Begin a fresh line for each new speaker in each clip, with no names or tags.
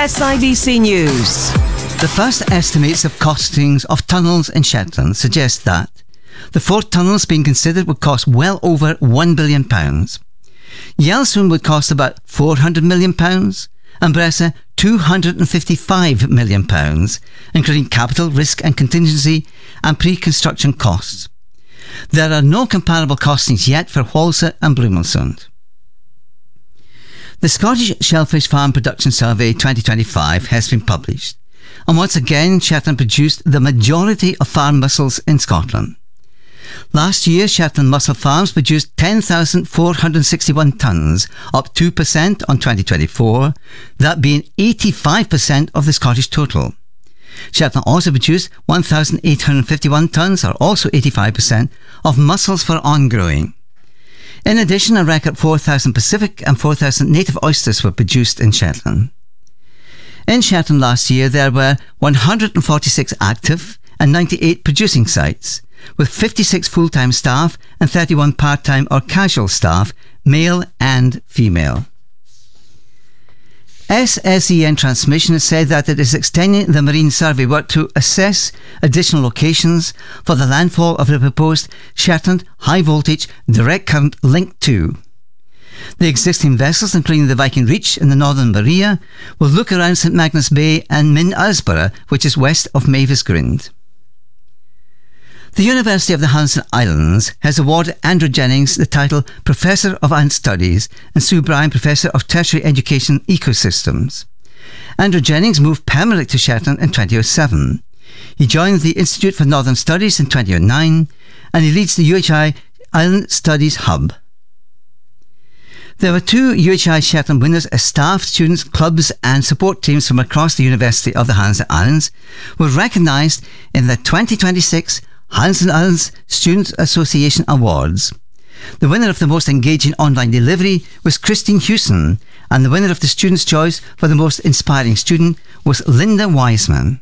SIBC News.
The first estimates of costings of tunnels in Shetland suggest that the 4 tunnels being considered would cost well over £1 billion. Yellowstone would cost about £400 million and Bressa £255 million, including capital, risk and contingency and pre-construction costs. There are no comparable costings yet for Whalsa and Blumelsund. The Scottish Shellfish Farm Production Survey 2025 has been published, and once again Shetland produced the majority of farm mussels in Scotland. Last year, Shetland mussel farms produced 10,461 tonnes, up 2% on 2024, that being 85% of the Scottish total. Shetland also produced 1,851 tonnes, or also 85%, of mussels for on-growing. In addition, a record 4,000 Pacific and 4,000 native oysters were produced in Shetland. In Shetland last year, there were 146 active and 98 producing sites, with 56 full-time staff and 31 part-time or casual staff, male and female. SSEN Transmission has said that it is extending the marine survey work to assess additional locations for the landfall of the proposed Shetland High Voltage Direct Current Link 2. The existing vessels, including the Viking Reach in the Northern Maria, will look around St Magnus Bay and Min Ursborough, which is west of Mavis Grind. The University of the Hansen Islands has awarded Andrew Jennings the title Professor of Ant Studies and Sue Bryan Professor of Tertiary Education Ecosystems. Andrew Jennings moved permanently to Shetland in 2007. He joined the Institute for Northern Studies in 2009 and he leads the UHI Island Studies Hub. There were 2 UHI Shetland winners as staff, students, clubs and support teams from across the University of the Hansen Islands were recognised in the 2026 Hansen Islands Students Association Awards. The winner of the most engaging online delivery was Christine Hewson, and the winner of the Student's Choice for the most inspiring student was Linda Wiseman.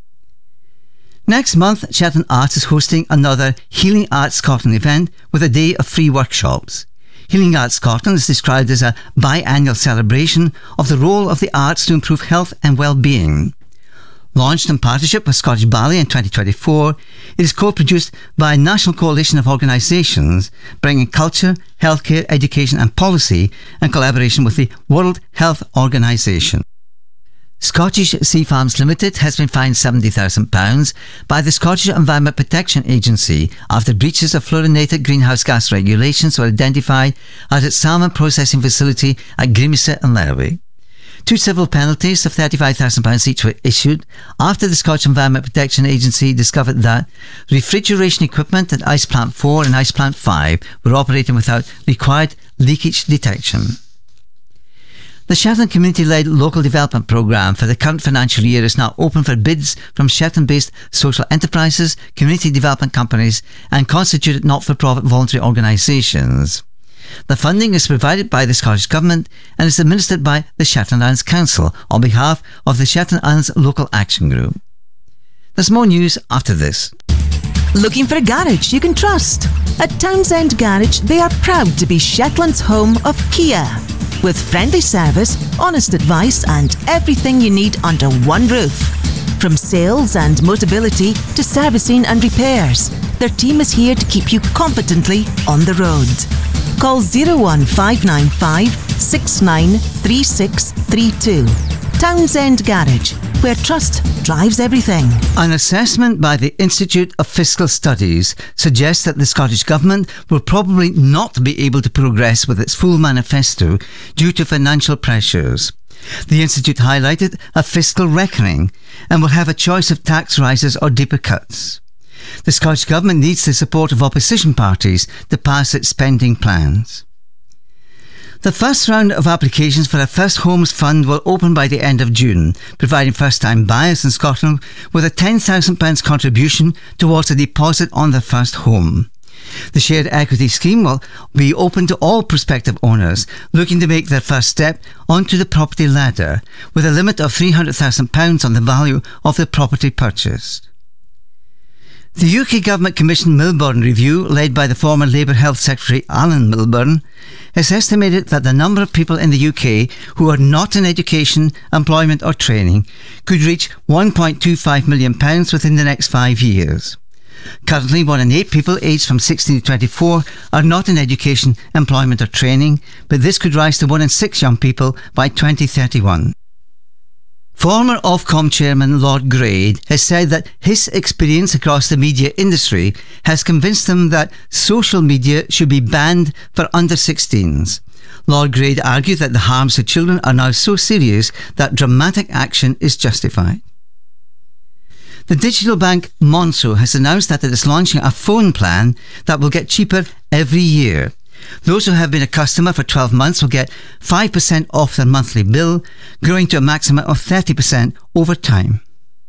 Next month, Shetland Arts is hosting another Healing Arts Scotland event with a day of free workshops. Healing Arts Scotland is described as a biannual celebration of the role of the arts to improve health and well-being. Launched in partnership with Scottish Ballet in 2024, it is co-produced by a national coalition of organisations bringing culture, healthcare, education and policy in collaboration with the World Health Organisation. Scottish Sea Farms Limited has been fined £70,000 by the Scottish Environment Protection Agency after breaches of fluorinated greenhouse gas regulations were identified at its salmon processing facility at Grimsey in Lerwick. 2 civil penalties of £35,000 each were issued after the Scottish Environment Protection Agency discovered that refrigeration equipment at Ice Plant 4 and Ice Plant 5 were operating without required leakage detection. The Shetland Community-led Local Development Programme for the current financial year is now open for bids from Shetland-based social enterprises, community development companies and constituted not-for-profit voluntary organisations. The funding is provided by the Scottish Government and is administered by the Shetland Islands Council on behalf of the Shetland Islands Local Action Group. There's more news after this.
Looking for a garage you can trust? At Townsend Garage, they are proud to be Shetland's home of Kia. With friendly service, honest advice and everything you need under one roof. From sales and Motability to servicing and repairs, their team is here to keep you confidently on the road. Call 01595 693632. Townsend Garage, where trust drives everything.
An assessment by the Institute of Fiscal Studies suggests that the Scottish Government will probably not be able to progress with its full manifesto due to financial pressures. The Institute highlighted a fiscal reckoning and will have a choice of tax rises or deeper cuts. The Scottish Government needs the support of opposition parties to pass its spending plans. The first round of applications for a First Homes Fund will open by the end of June, providing first-time buyers in Scotland with a £10,000 contribution towards a deposit on their first home. The shared equity scheme will be open to all prospective owners looking to make their first step onto the property ladder, with a limit of £300,000 on the value of the property purchased. The UK Government commissioned Milburn Review, led by the former Labour Health Secretary Alan Milburn, has estimated that the number of people in the UK who are not in education, employment or training could reach £1.25 million within the next 5 years. Currently, 1 in 8 people aged from 16 to 24 are not in education, employment or training, but this could rise to 1 in 6 young people by 2031. Former Ofcom Chairman Lord Grade has said that his experience across the media industry has convinced him that social media should be banned for under 16s. Lord Grade argued that the harms to children are now so serious that dramatic action is justified. The digital bank Monzo has announced that it is launching a phone plan that will get cheaper every year. Those who have been a customer for 12 months will get 5% off their monthly bill, growing to a maximum of 30% over time.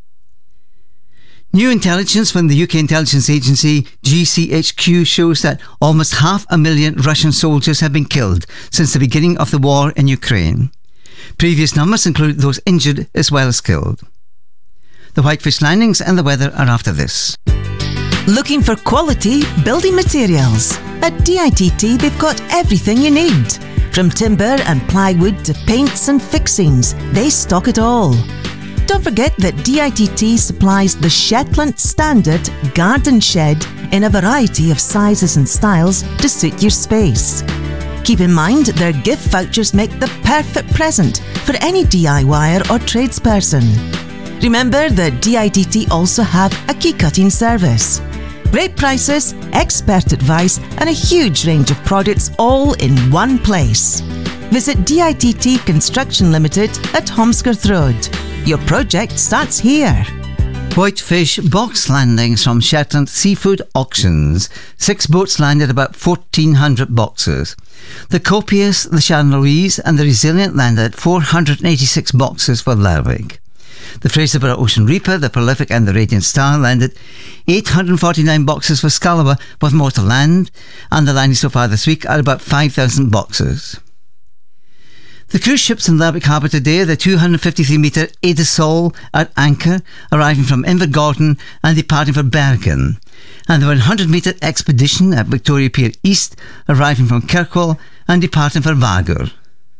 New intelligence from the UK intelligence agency GCHQ shows that almost 500,000 Russian soldiers have been killed since the beginning of the war in Ukraine. Previous numbers include those injured as well as killed. The Whitefish Landings and the weather are after this.
Looking for quality building materials? At DITT, they've got everything you need. From timber and plywood to paints and fixings, they stock it all. Don't forget that DITT supplies the Shetland Standard Garden Shed in a variety of sizes and styles to suit your space. Keep in mind their gift vouchers make the perfect present for any DIYer or tradesperson. Remember that DITT also have a key cutting service. Great prices, expert advice and a huge range of products all in one place. Visit DITT Construction Limited at Holmesworth Road. Your project starts here.
Whitefish box landings from Shetland Seafood Auctions. 6 boats landed about 1,400 boxes. The Copious, the Sharon Louise and the Resilient landed 486 boxes for Lerwick. The Fraserburgh Ocean Reaper, the Prolific and the Radiant Star landed 849 boxes for Scalaba, with more to land, and the landings so far this week are about 5,000 boxes. The cruise ships in Lerwick Harbour today are the 253-metre Edisol at anchor, arriving from Invergordon and departing for Bergen, and the 100-metre Expedition at Victoria Pier East, arriving from Kirkwall and departing for Vagur.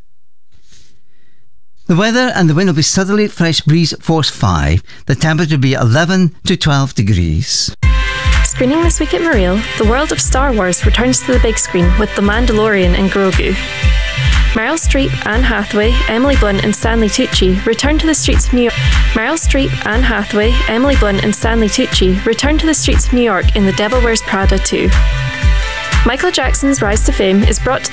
The weather and the wind will be southerly, fresh breeze force 5. The temperature will be 11 to 12 degrees.
Screening this week at Mareel, the world of Star Wars returns to the big screen with The Mandalorian and Grogu. Meryl Streep, Anne Hathaway, Emily Blunt and Stanley Tucci return to the streets of New York. Meryl Streep, Anne Hathaway, Emily Blunt and Stanley Tucci return to the streets of New York in The Devil Wears Prada 2. Michael Jackson's rise to fame is brought to